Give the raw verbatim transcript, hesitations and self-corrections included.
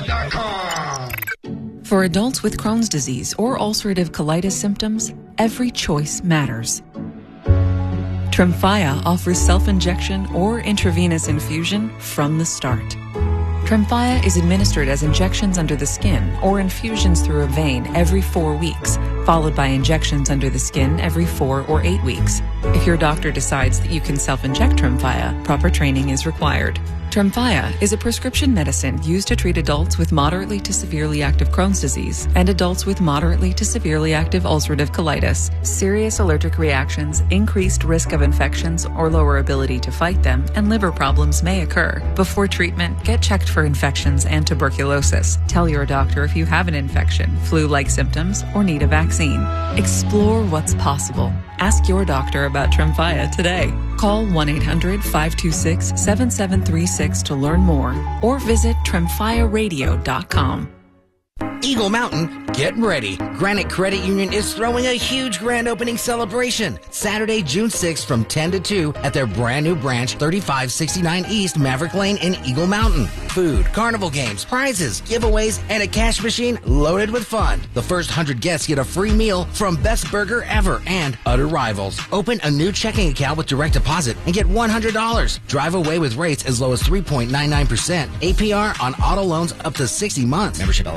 dot com. For adults with Crohn's disease or ulcerative colitis symptoms, every choice matters. Tremfya offers self-injection or intravenous infusion from the start. Tremfya is administered as injections under the skin or infusions through a vein every four weeks, followed by injections under the skin every four or eight weeks. If your doctor decides that you can self-inject Tremfya, proper training is required. Tremfya is a prescription medicine used to treat adults with moderately to severely active Crohn's disease and adults with moderately to severely active ulcerative colitis. Serious allergic reactions, increased risk of infections or lower ability to fight them, and liver problems may occur. Before treatment, get checked for infections and tuberculosis. Tell your doctor if you have an infection, flu-like symptoms, or need a vaccine. Explore what's possible. Ask your doctor about Tremfya today. Call one eight hundred, five two six, seven seven three six to learn more or visit tremfya radio dot com. Eagle Mountain, get ready. Granite Credit Union is throwing a huge grand opening celebration Saturday, June sixth from ten to two at their brand new branch, thirty-five sixty-nine East Maverick Lane in Eagle Mountain. Food, carnival games, prizes, giveaways, and a cash machine loaded with fun. The first one hundred guests get a free meal from Best Burger Ever and Utter Rivals. Open a new checking account with direct deposit and get one hundred dollars. Drive away with rates as low as three point nine nine percent. A P R on auto loans up to sixty months. Membership